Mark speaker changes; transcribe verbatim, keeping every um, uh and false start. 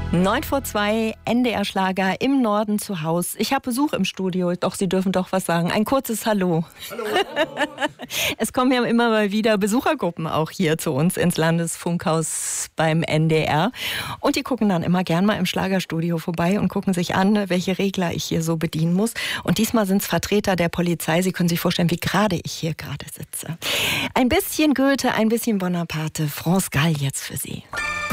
Speaker 1: Neun vor zwei, N D R-Schlager im Norden zu Haus. Ich habe Besuch im Studio, doch Sie dürfen doch was sagen. Ein kurzes Hallo. Hallo. Es kommen ja immer mal wieder Besuchergruppen auch hier zu uns ins Landesfunkhaus beim N D R. Und die gucken dann immer gern mal im Schlagerstudio vorbei und gucken sich an, welche Regler ich hier so bedienen muss. Und diesmal sind es Vertreter der Polizei. Sie können sich vorstellen, wie gerade ich hier gerade sitze. Ein bisschen Goethe, ein bisschen Bonaparte. France Gall jetzt für Sie.